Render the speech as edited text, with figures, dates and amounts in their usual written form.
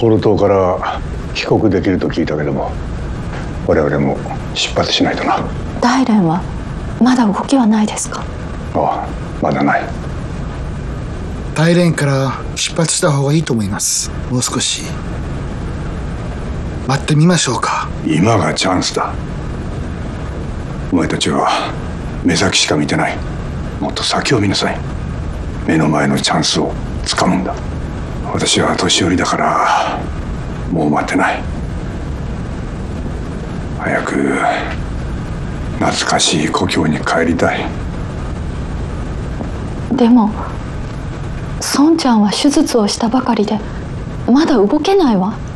ポルトから帰国できると聞いたけども、我々も出発しないとな。 大連はまだ動きはないですか？ ああ、まだない。 大連から出発した方がいいと思います。もう少し待ってみましょうか。 今がチャンスだ。お前たちは目先しか見てない。もっと先を見なさい。目の前のチャンスをつかむんだ。私は年寄りだからもう待ってない。早く懐かしい故郷に帰りたい。 でも孫ちゃんは手術をしたばかりでまだ動けないわ。